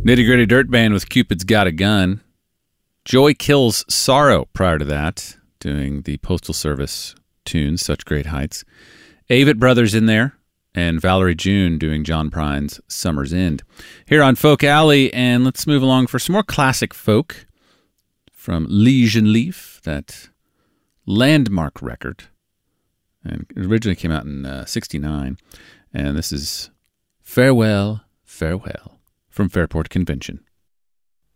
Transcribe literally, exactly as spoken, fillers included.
Nitty Gritty Dirt Band with Cupid's Got a Gun. Joy Kills Sorrow prior to that, doing the Postal Service tunes, Such Great Heights. Avett Brothers in there, and Valerie June doing John Prine's Summer's End. Here on Folk Alley, and let's move along for some more classic folk from Liege and Leaf, that landmark record. And it originally came out in uh, sixty-nine, and this is Farewell, Farewell from Fairport Convention.